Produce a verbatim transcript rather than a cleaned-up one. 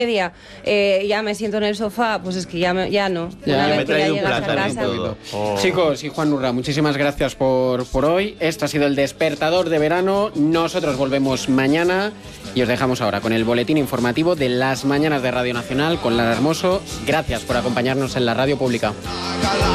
media eh, ya me siento en el sofá, pues es que ya, me, ya no. Ya, Una me vez que ya un llegas a plátano casa. y todo. Oh. Chicos y Juan Urra, muchísimas gracias por, por hoy. Esto ha sido el Despertador de Verano. Nosotros volvemos mañana y os dejamos ahora con el boletín informativo de las mañanas de Radio Nacional con Lara Hermoso. Gracias por acompañarnos en la radio pública.